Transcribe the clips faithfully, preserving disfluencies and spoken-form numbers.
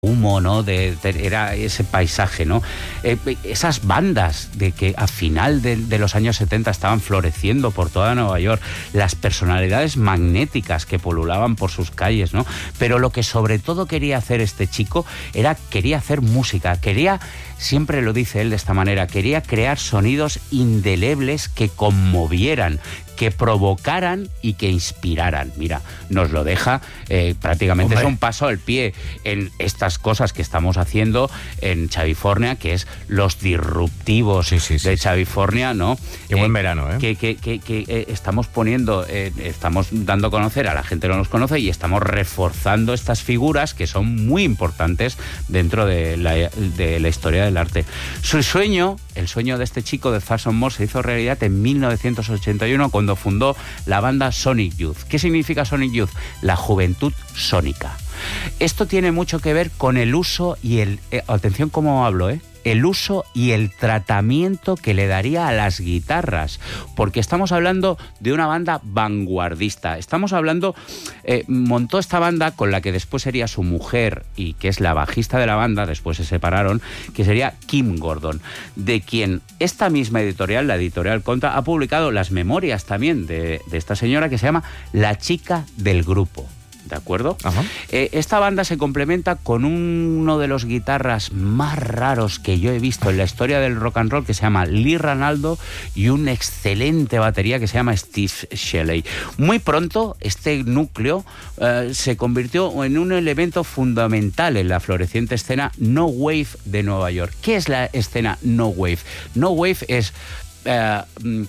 humo, ¿no? De, de, era ese paisaje, ¿no? Eh, esas bandas de que a final de, de los años setenta estaban floreciendo por toda Nueva York, las personalidades magnéticas que pululaban por sus calles, ¿no? Pero lo que sobre todo quería hacer este chico era, quería hacer música, quería, siempre lo dice él de esta manera, quería crear sonidos indelebles que conmovieran, que provocaran y que inspiraran. Mira, nos lo deja eh, prácticamente, Hombre. es un paso al pie en estas cosas que estamos haciendo en Chavifornia, que es los disruptivos sí, sí, sí, de Chavifornia, ¿no? Qué eh, buen verano, ¿eh? Que, que, que, que eh, estamos poniendo, eh, estamos dando a conocer, a la gente no los conoce, y estamos reforzando estas figuras que son muy importantes dentro de la, de la historia del arte. Su sueño, el sueño de este chico de Thurston Moore, se hizo realidad en mil novecientos ochenta y uno cuando fundó la banda Sonic Youth. ¿Qué significa Sonic Youth? La juventud sónica. Esto tiene mucho que ver con el uso y el... Eh, atención cómo hablo, ¿eh? El uso y el tratamiento que le daría a las guitarras, porque estamos hablando de una banda vanguardista. Estamos hablando, eh, montó esta banda con la que después sería su mujer y que es la bajista de la banda, después se separaron, que sería Kim Gordon, de quien esta misma editorial, la editorial Conta, ha publicado las memorias también de, de esta señora, que se llama La chica del grupo. ¿De acuerdo? Eh, esta banda se complementa con uno de los guitarras más raros que yo he visto en la historia del rock and roll, que se llama Lee Ranaldo, y un excelente batería que se llama Steve Shelley. Muy pronto este núcleo eh, se convirtió en un elemento fundamental en la floreciente escena No Wave de Nueva York. ¿Qué es la escena No Wave? No Wave es eh,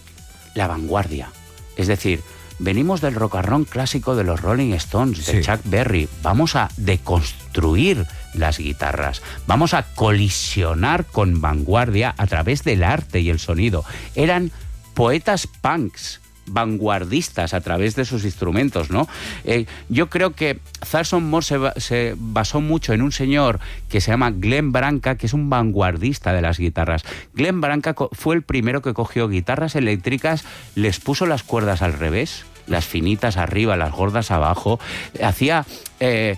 la vanguardia, es decir, venimos del rock and roll clásico de los Rolling Stones, de sí. Chuck Berry. Vamos a deconstruir las guitarras. Vamos a colisionar con vanguardia a través del arte y el sonido. Eran poetas punks, vanguardistas a través de sus instrumentos, ¿no? Eh, yo creo que Thurston Moore se, se basó mucho en un señor que se llama Glenn Branca, que es un vanguardista de las guitarras. Glenn Branca fue el primero que cogió guitarras eléctricas, les puso las cuerdas al revés, las finitas arriba, las gordas abajo, hacía eh,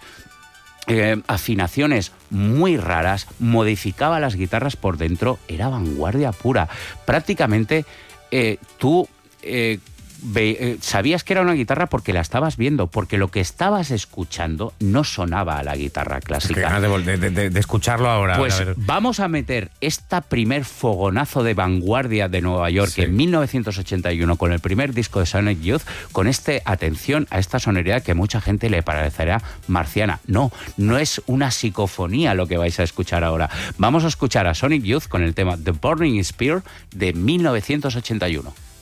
eh, afinaciones muy raras, modificaba las guitarras por dentro, era vanguardia pura. Prácticamente eh, tú... Eh, Ve, eh, sabías que era una guitarra porque la estabas viendo, porque lo que estabas escuchando no sonaba a la guitarra clásica. De, de, de, de escucharlo ahora. Pues a ver. Vamos a meter esta primer fogonazo de vanguardia de Nueva York, sí. en mil novecientos ochenta y uno, con el primer disco de Sonic Youth, con este, atención a esta sonoridad que mucha gente le parecerá marciana. No, no es una psicofonía lo que vais a escuchar ahora. Vamos a escuchar a Sonic Youth con el tema The Burning Spear de mil novecientos ochenta y uno.